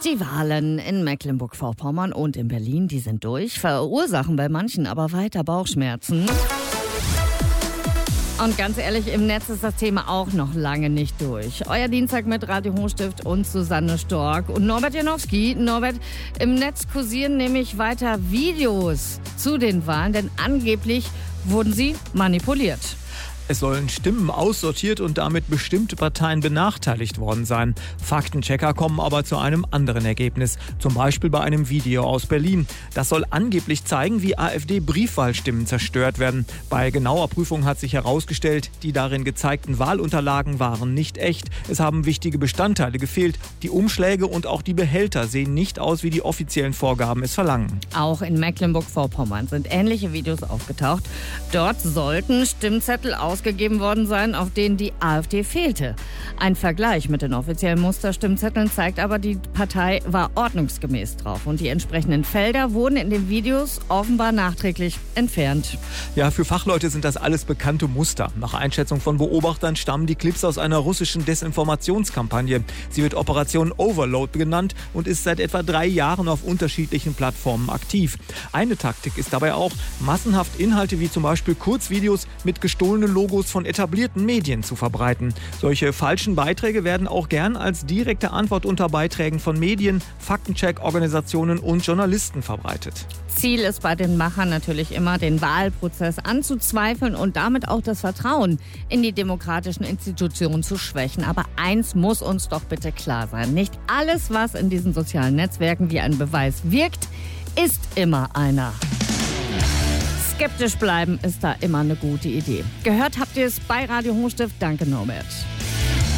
Die Wahlen in Mecklenburg-Vorpommern und in Berlin, die sind durch, verursachen bei manchen aber weiter Bauchschmerzen. Und ganz ehrlich, im Netz ist das Thema auch noch lange nicht durch. Euer Dienstag mit Radio Hochstift und Susanne Stork und Norbert Janowski. Norbert, im Netz kursieren nämlich weiter Videos zu den Wahlen, denn angeblich wurden sie manipuliert. Es sollen Stimmen aussortiert und damit bestimmte Parteien benachteiligt worden sein. Faktenchecker kommen aber zu einem anderen Ergebnis. Zum Beispiel bei einem Video aus Berlin. Das soll angeblich zeigen, wie AfD-Briefwahlstimmen zerstört werden. Bei genauer Prüfung hat sich herausgestellt, die darin gezeigten Wahlunterlagen waren nicht echt. Es haben wichtige Bestandteile gefehlt. Die Umschläge und auch die Behälter sehen nicht aus, wie die offiziellen Vorgaben es verlangen. Auch in Mecklenburg-Vorpommern sind ähnliche Videos aufgetaucht. Dort sollten Stimmzettel ausgegeben worden sein, auf denen die AfD fehlte. Ein Vergleich mit den offiziellen Musterstimmzetteln zeigt aber, die Partei war ordnungsgemäß drauf und die entsprechenden Felder wurden in den Videos offenbar nachträglich entfernt. Ja, für Fachleute sind das alles bekannte Muster. Nach Einschätzung von Beobachtern stammen die Clips aus einer russischen Desinformationskampagne. Sie wird Operation Overload genannt und ist seit etwa 3 Jahren auf unterschiedlichen Plattformen aktiv. Eine Taktik ist dabei auch, massenhaft Inhalte wie zum Beispiel Kurzvideos mit gestohlenen Logos von etablierten Medien zu verbreiten. Solche falschen Beiträge werden auch gern als direkte Antwort unter Beiträgen von Medien, Faktencheck-Organisationen und Journalisten verbreitet. Ziel ist bei den Machern natürlich immer, den Wahlprozess anzuzweifeln und damit auch das Vertrauen in die demokratischen Institutionen zu schwächen. Aber eins muss uns doch bitte klar sein. Nicht alles, was in diesen sozialen Netzwerken wie ein Beweis wirkt, ist immer einer. Skeptisch bleiben ist da immer eine gute Idee. Gehört habt ihr es bei Radio Hochstift. Danke, Norbert.